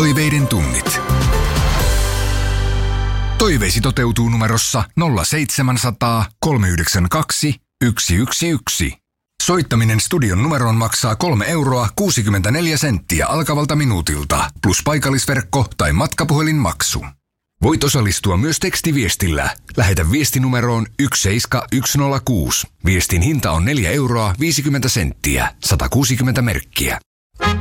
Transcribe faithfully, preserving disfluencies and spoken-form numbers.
Toiveiden tunnit. Toiveisi toteutuu numerossa nolla seitsemänsataa kolmeyhdeksänkymmentäkaksi yksi yksi yksi. Soittaminen studion numeroon maksaa kolme euroa kuusikymmentäneljä senttiä alkavalta minuutilta, plus paikallisverkko tai matkapuhelinmaksu. Voit osallistua myös tekstiviestillä. Lähetä viestinumeroon yksi seitsemän yksi nolla kuusi. Viestin hinta on neljä euroa viisikymmentä senttiä, sata kuusikymmentä merkkiä.